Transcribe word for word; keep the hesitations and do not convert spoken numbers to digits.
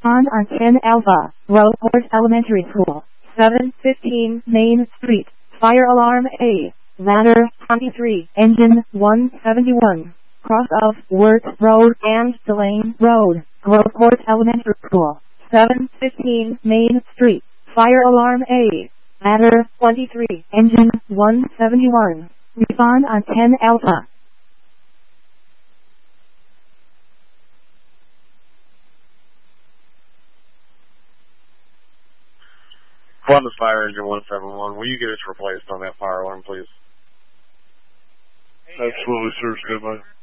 Respond on ten Alpha, Rosecourt Elementary School, seven fifteen Main Street, fire alarm A, ladder twenty-three, engine one seventy-one, cross of Worth Road and Delane Road, Rosecourt Elementary School, seven fifteen Main Street, fire alarm A, ladder twenty-three, engine one seventy-one. Respond on ten Alpha. Columbus Fire Engine one seventy-one, will you get us replaced on that fire alarm, please? Absolutely, sir. Stand by.